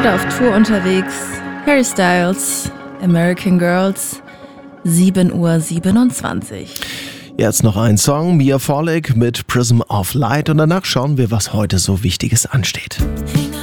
gerade auf Tour unterwegs. Harry Styles, American Girls, 7:27 Uhr. Jetzt noch ein Song, Mia Farley mit Prism of Light, und danach schauen wir, was heute so Wichtiges ansteht. Finger